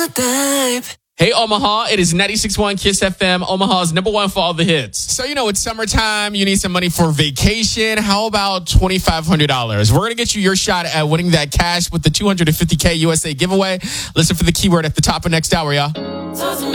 Hey, Omaha, it is 96.1 KISS FM, Omaha's number one for all the hits. So, it's summertime. You need some money for vacation. How about $2,500? We're going to get you your shot at winning that cash with the $250K USA giveaway. Listen for the keyword at the top of next hour, y'all.